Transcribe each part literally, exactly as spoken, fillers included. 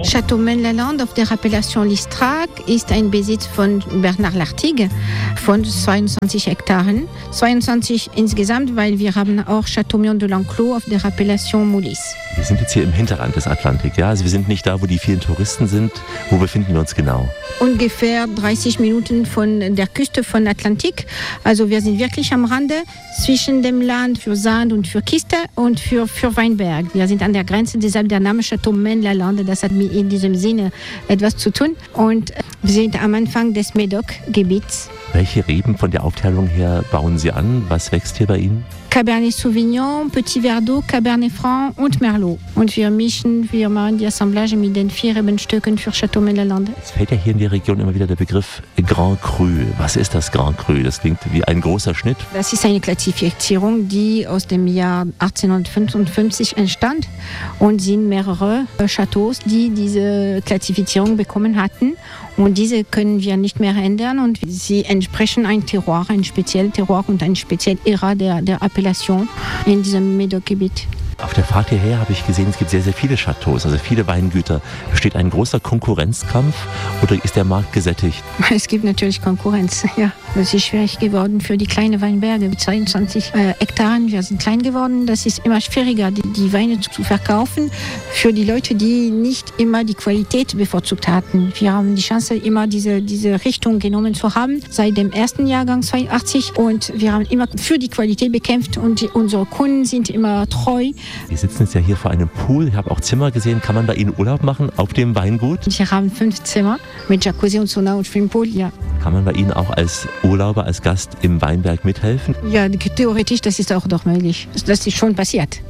Château Maine-la-Lande auf der Appellation Listrac ist ein Besitz von Bernard Lartigue von zweiundzwanzig Hektaren. zweiundzwanzig insgesamt, weil wir haben auch Châteaubriand de l'Enclos auf der Appellation Moulis. Wir sind jetzt hier im Hinterrand des Atlantik, ja? Also wir sind nicht da, wo die vielen Touristen sind. Wo befinden wir uns genau? Ungefähr dreißig Minuten von der Küste von Atlantik. Also wir sind wirklich am Rande zwischen dem Land für Sand und für Kiste und für, für Weinberg. Wir sind an der Grenze, deshalb der Name Château Maine-la-Lande. Das hat in diesem Sinne etwas zu tun. Und wir sind am Anfang des Médoc-Gebiets. Welche Reben von der Aufteilung her bauen Sie an? Was wächst hier bei Ihnen? Cabernet Sauvignon, Petit Verdot, Cabernet Franc und Merlot. Und wir mischen, wir machen die Assemblage mit den vier Rebenstöcken für Château Maine-la-Lande. Es fällt ja hier in der Region immer wieder der Begriff Grand Cru. Was ist das Grand Cru? Das klingt wie ein großer Schnitt. Das ist eine Klassifizierung, die aus dem Jahr achtzehnhundertfünfundfünfzig entstand und sind mehrere Chateaus, die diese Klassifizierung bekommen hatten. Und diese können wir nicht mehr ändern und sie entsprechen ein Terroir, ein spezielles Terroir und ein spezielles Ära der, der Appellation in diesem Médoc-Gebiet. Auf der Fahrt hierher habe ich gesehen, es gibt sehr, sehr viele Chateaus, also viele Weingüter. Besteht ein großer Konkurrenzkampf oder ist der Markt gesättigt? Es gibt natürlich Konkurrenz, ja. Es ist schwierig geworden für die kleinen Weinberge mit zweiundzwanzig äh, Hektaren. Wir sind klein geworden. Das ist immer schwieriger, die, die Weine zu verkaufen für die Leute, die nicht immer die Qualität bevorzugt hatten. Wir haben die Chance, immer diese, diese Richtung genommen zu haben, seit dem ersten Jahrgang zweiundachtzig. Und wir haben immer für die Qualität bekämpft und die, unsere Kunden sind immer treu. Wir sitzen jetzt ja hier vor einem Pool. Ich habe auch Zimmer gesehen. Kann man bei Ihnen Urlaub machen auf dem Weingut? Wir haben fünf Zimmer mit Jacuzzi und Sauna und Schwimmpool, ja. Kann man bei Ihnen auch als Urlauber, als Gast im Weinberg mithelfen? Ja, theoretisch, das ist auch doch möglich. Das ist schon passiert.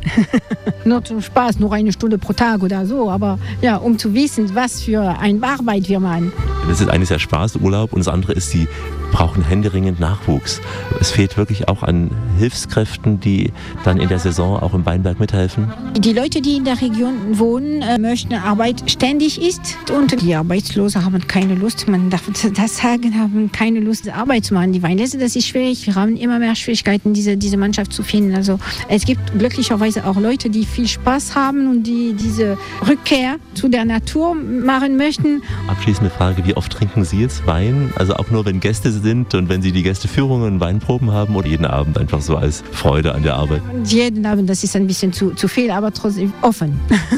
Nur zum Spaß, nur eine Stunde pro Tag oder so. Aber ja, um zu wissen, was für eine Arbeit wir machen. Das ist eines der Spaßurlaub und das andere ist, Sie brauchen händeringend Nachwuchs. Es fehlt wirklich auch an Hilfskräften, die dann in der Saison auch im Weinberg mithelfen. Die Leute, die in der Region wohnen, möchten Arbeit ständig ist und die Arbeitslosen haben keine Lust, man darf das sagen, haben keine Lust, Arbeit zu machen. Die Weinlese, das ist schwierig. Wir haben immer mehr Schwierigkeiten, diese, diese Mannschaft zu finden. Also es gibt glücklicherweise auch Leute, die viel Spaß haben und die diese Rückkehr zu der Natur machen möchten. Abschließende Frage, wie oft trinken Sie jetzt Wein? Also auch nur, wenn Gäste sind und wenn Sie die Gästeführungen und Weinproben haben oder jeden Abend einfach so als Freude an der Arbeit? Jeden Abend, das ist ein bisschen zu, zu viel, aber trotzdem offen.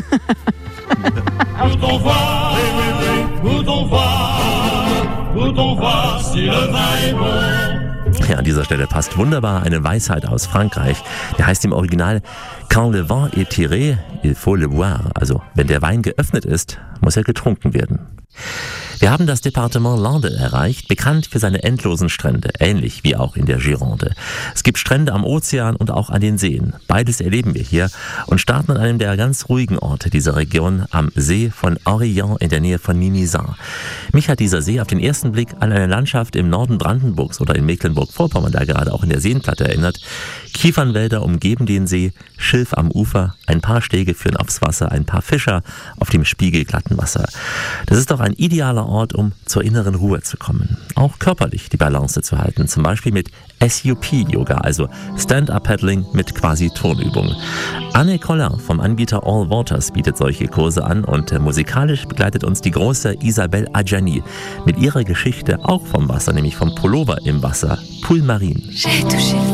Ja, an dieser Stelle passt wunderbar eine Weisheit aus Frankreich. Der heißt im Original Quand le vin est tiré, il faut le boire. Also, wenn der Wein geöffnet ist, muss er getrunken werden. Wir haben das Departement Landes erreicht, bekannt für seine endlosen Strände, ähnlich wie auch in der Gironde. Es gibt Strände am Ozean und auch an den Seen. Beides erleben wir hier und starten an einem der ganz ruhigen Orte dieser Region, am See von Aurillon in der Nähe von Mimizan. Mich hat dieser See auf den ersten Blick an eine Landschaft im Norden Brandenburgs oder in Mecklenburg-Vorpommern, da gerade auch in der Seenplatte erinnert. Kiefernwälder umgeben den See, Schilf am Ufer, ein paar Stege führen aufs Wasser, ein paar Fischer auf dem spiegelglatten Wasser. Das ist doch ein idealer Ort, um zur inneren Ruhe zu kommen. Auch körperlich die Balance zu halten, zum Beispiel mit S U P-Yoga, also Stand-Up-Paddling mit quasi Turnübungen. Anne Collin vom Anbieter All Waters bietet solche Kurse an und musikalisch begleitet uns die große Isabelle Adjani mit ihrer Geschichte auch vom Wasser, nämlich vom Pullover im Wasser, Pool Marine.